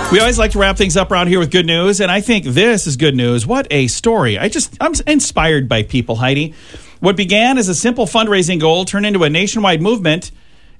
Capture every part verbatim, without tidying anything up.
We always like to wrap things up around here with good news, and I think this is good news. What a story. I just, I'm inspired by people, Heidi. What began as a simple fundraising goal turned into a nationwide movement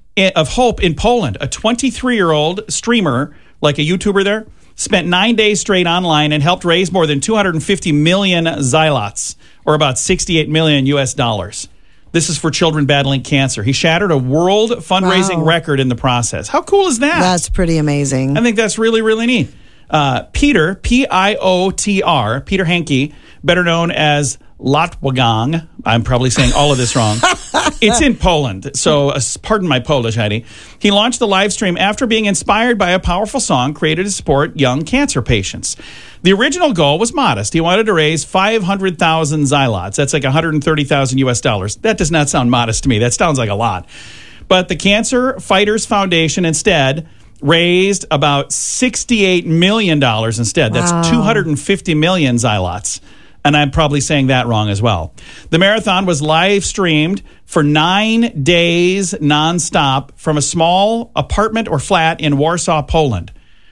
of hope in Poland. A twenty-three-year-old streamer, like a YouTuber there, spent nine days straight online and helped raise more than two hundred fifty million zloty, or about sixty-eight million U S dollars. This is for children battling cancer. He shattered a world fundraising Wow. record in the process. How cool is that? That's pretty amazing. I think that's really, really neat. Uh, Peter, P I O T R, Peter Henke, better known as Latwagang. I'm probably saying all of this wrong. It's in Poland, so uh, pardon my Polish, Heidi. He launched the live stream after being inspired by a powerful song created to support young cancer patients. The original goal was modest. He wanted to raise five hundred thousand zloty. That's like one hundred thirty thousand U S dollars. That does not sound modest to me. That sounds like a lot. But the Cancer Fighters Foundation instead raised about sixty-eight million dollars instead. That's Wow. two hundred fifty million zloty. And I'm probably saying that wrong as well. The marathon was live streamed for nine days nonstop from a small apartment or flat in Warsaw, Poland.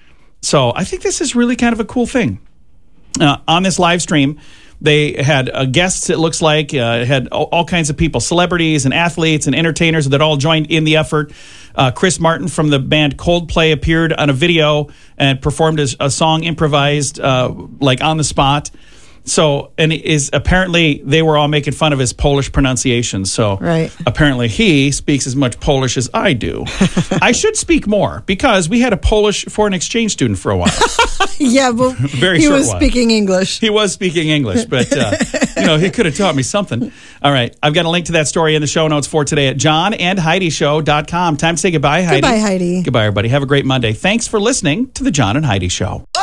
So I think this is really kind of a cool thing. Uh, on this live stream, they had uh, guests, it looks like, uh, had all, all kinds of people, celebrities and athletes and entertainers that all joined in the effort. Uh, Chris Martin from the band Coldplay appeared on a video and performed a, a song improvised, uh, like on the spot. So, and is apparently they were all making fun of his Polish pronunciation. So, Right. apparently he speaks as much Polish as I do. I should speak more because we had a Polish foreign exchange student for a while. Yeah, but Very he short was while. speaking English. He was speaking English, but uh, you know, he could have taught me something. All right, I've got a link to that story in the show notes for today at john and heidi show dot com. Time to say goodbye, Heidi. Goodbye, Heidi. Goodbye, everybody. Have a great Monday. Thanks for listening to the John and Heidi Show.